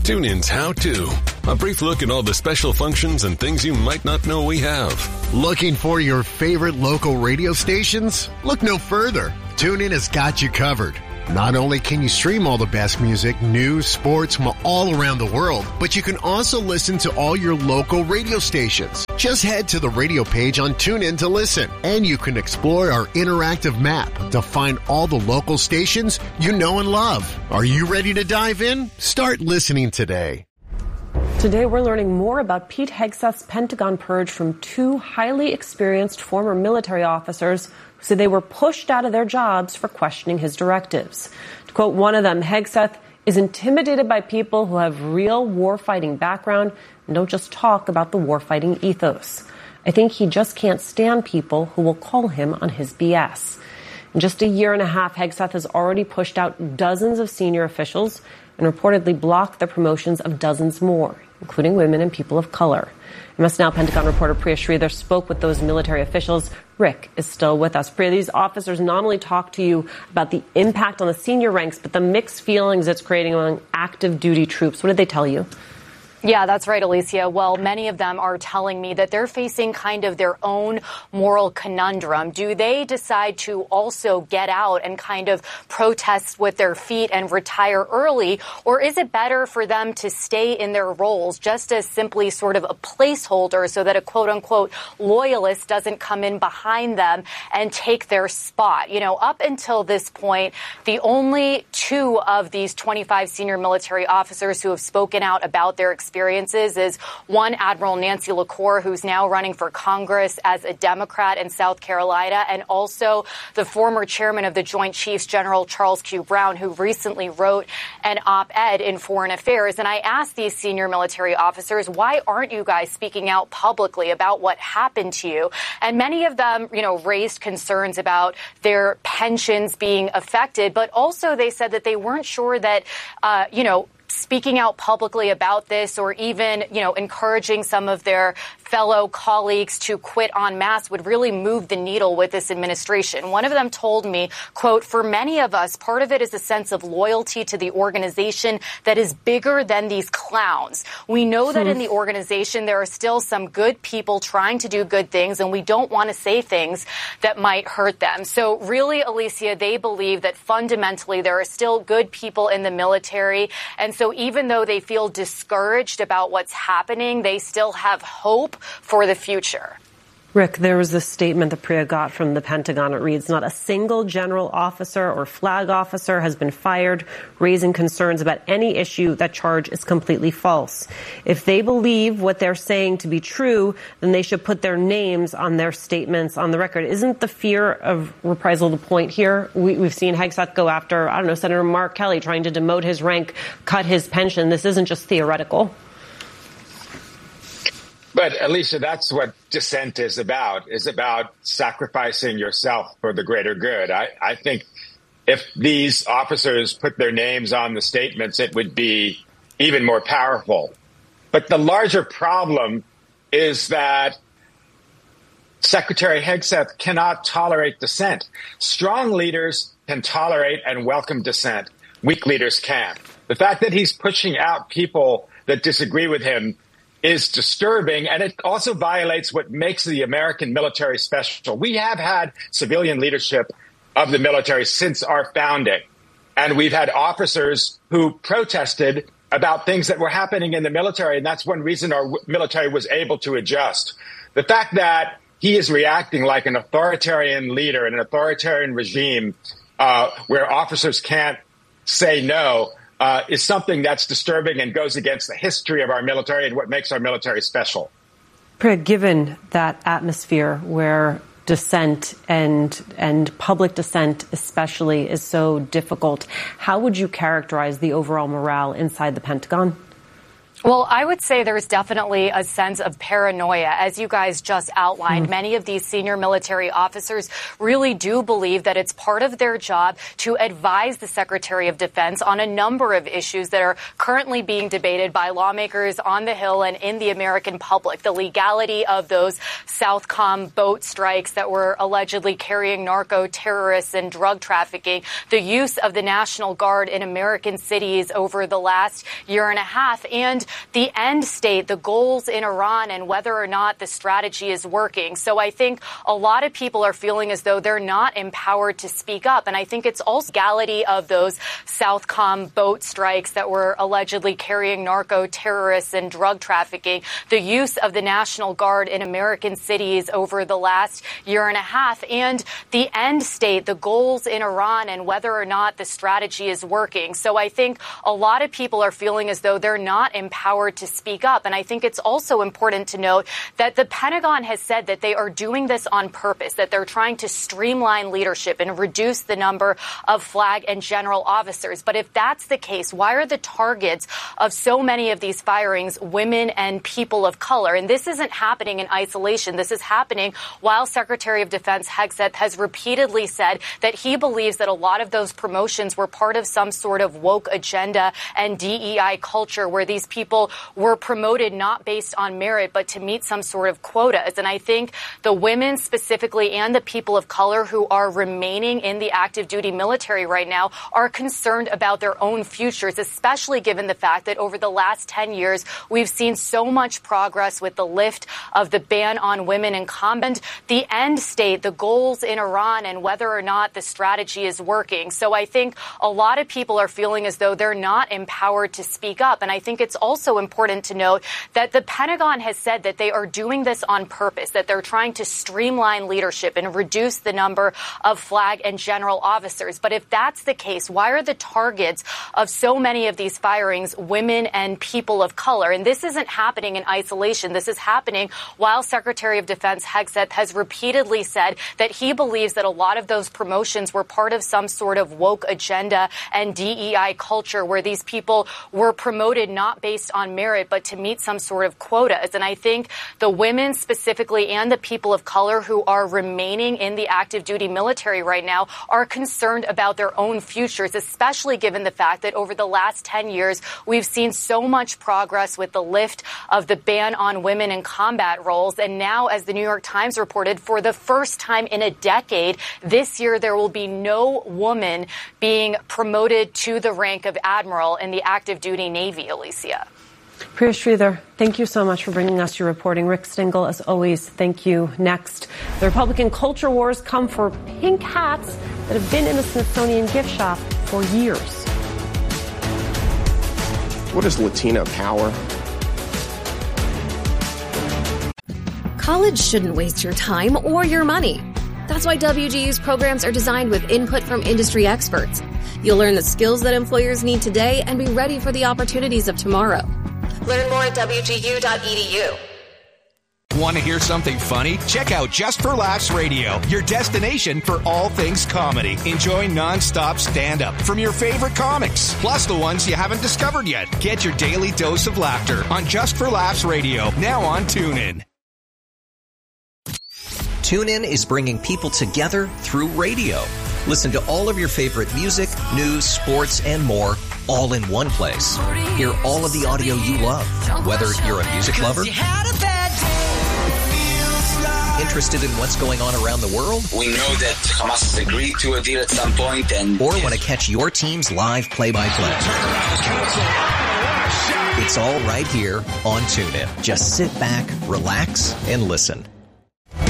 TuneIn's How To. A brief look at all the special functions and things you might not know we have. Looking for your favorite local radio stations? Look no further. TuneIn has got you covered. Not only can you stream all the best music, news, sports from all around the world, but you can also listen to all your local radio stations. Just head to the radio page on TuneIn to listen, and you can explore our interactive map to find all the local stations you know and love. Are you ready to dive in? Start listening today. Today, we're learning more about Pete Hegseth's Pentagon purge from two highly experienced former military officers who said they were pushed out of their jobs for questioning his directives. To quote one of them, Hegseth is intimidated by people who have real warfighting background and don't just talk about the warfighting ethos. I think he just can't stand people who will call him on his BS. In just a year and a half, Hegseth has already pushed out dozens of senior officials and reportedly blocked the promotions of dozens more, including women and people of color. MS Now Pentagon reporter Priya Sridhar spoke with those military officials. Rick is still with us. Priya, these officers not only talk to you about the impact on the senior ranks, but the mixed feelings it's creating among active duty troops. What did they tell you? Yeah, that's right, Alicia. Well, many of them are telling me that they're facing kind of their own moral conundrum. Do they decide to also get out and kind of protest with their feet and retire early? Or is it better for them to stay in their roles just as simply sort of a placeholder so that a quote unquote loyalist doesn't come in behind them and take their spot? You know, up until this point, the only two of these 25 senior military officers who have spoken out about their experiences is one, Admiral Nancy LaCour, who's now running for Congress as a Democrat in South Carolina, and also the former chairman of the Joint Chiefs, General Charles Q. Brown, who recently wrote an op-ed in Foreign Affairs. And I asked these senior military officers, why aren't you guys speaking out publicly about what happened to you? And many of them, you know, raised concerns about their pensions being affected, but also they said that they weren't sure that, speaking out publicly about this or even, encouraging some of their fellow colleagues to quit en masse would really move the needle with this administration. One of them told me, quote, for many of us, part of it is a sense of loyalty to the organization that is bigger than these clowns. We know that in the organization there are still some good people trying to do good things, and we don't want to say things that might hurt them. So really, Alicia, they believe that fundamentally there are still good people in the military. And so even though they feel discouraged about what's happening, they still have hope for the future. Rick, there was this statement that Priya got from the Pentagon. It reads, not a single general officer or flag officer has been fired, raising concerns about any issue. That charge is completely false. If they believe what they're saying to be true, then they should put their names on their statements on the record. Isn't the fear of reprisal the point here? We've seen Hegseth go after, Senator Mark Kelly trying to demote his rank, cut his pension. This isn't just theoretical. But, Alicia, that's what dissent is about sacrificing yourself for the greater good. I think if these officers put their names on the statements, it would be even more powerful. But the larger problem is that Secretary Hegseth cannot tolerate dissent. Strong leaders can tolerate and welcome dissent. Weak leaders can't. The fact that he's pushing out people that disagree with him is disturbing, and it also violates what makes the American military special. We have had civilian leadership of the military since our founding, and we've had officers who protested about things that were happening in the military, and that's one reason our military was able to adjust. The fact that he is reacting like an authoritarian leader in an authoritarian regime where officers can't say no is something that's disturbing and goes against the history of our military and what makes our military special. Given that atmosphere where dissent and public dissent especially is so difficult, how would you characterize the overall morale inside the Pentagon? Well, I would say there's definitely a sense of paranoia. As you guys just outlined, many of these senior military officers really do believe that it's part of their job to advise the Secretary of Defense on a number of issues that are currently being debated by lawmakers on the Hill and in the American public. The legality of those Southcom boat strikes that were allegedly carrying narco-terrorists and drug trafficking, the use of the National Guard in American cities over the last year and a half, and the end state, the goals in Iran, and whether or not the strategy is working. So I think a lot of people are feeling as though they're not empowered to speak up. And I think it's also the legality of those Southcom boat strikes that were allegedly carrying narco-terrorists and drug trafficking, the use of the National Guard in American cities over the last year and a half, and the end state, the goals in Iran, and whether or not the strategy is working. So I think a lot of people are feeling as though they're not empowered to speak up. And I think it's also important to note that the Pentagon has said that they are doing this on purpose, that they're trying to streamline leadership and reduce the number of flag and general officers. But if that's the case, why are the targets of so many of these firings women and people of color? And this isn't happening in isolation. This is happening while Secretary of Defense Hegseth has repeatedly said that he believes that a lot of those promotions were part of some sort of woke agenda and DEI culture where these people were promoted not based on merit, but to meet some sort of quotas. And I think the women specifically and the people of color who are remaining in the active duty military right now are concerned about their own futures, especially given the fact that over the last 10 years, we've seen so much progress with the lift of the ban on women in combat, the end state, the goals in Iran, and whether or not the strategy is working. So I think a lot of people are feeling as though they're not empowered to speak up. And I think it's also important to note that the Pentagon has said that they are doing this on purpose, that they're trying to streamline leadership and reduce the number of flag and general officers. But if that's the case, why are the targets of so many of these firings women and people of color? And this isn't happening in isolation. This is happening while Secretary of Defense Hegseth has repeatedly said that he believes that a lot of those promotions were part of some sort of woke agenda and DEI culture where these people were promoted not based on merit, but to meet some sort of quotas. And I think the women specifically and the people of color who are remaining in the active duty military right now are concerned about their own futures, especially given the fact that over the last 10 years, we've seen so much progress with the lift of the ban on women in combat roles. And now, as the New York Times reported, for the first time in a decade, this year there will be no woman being promoted to the rank of admiral in the active duty Navy, Alicia. Priya Sridhar, thank you so much for bringing us your reporting. Rick Stengel, as always, thank you. Next, the Republican culture wars come for pink hats that have been in the Smithsonian gift shop for years. What is Latina power? College shouldn't waste your time or your money. That's why WGU's programs are designed with input from industry experts. You'll learn the skills that employers need today and be ready for the opportunities of tomorrow. Learn more at WGU.edu. Want to hear something funny? Check out Just for Laughs Radio, your destination for all things comedy. Enjoy nonstop stand-up from your favorite comics, plus the ones you haven't discovered yet. Get your daily dose of laughter on Just for Laughs Radio, now on TuneIn. TuneIn is bringing people together through radio. Listen to all of your favorite music, news, sports, and more, all in one place. Hear all of the audio you love, whether you're a music lover, interested in what's going on around the world, we know that Hamas has agreed to a deal at some point, and or want to catch your team's live play-by-play. It's all right here on TuneIn. Just sit back, relax, and listen.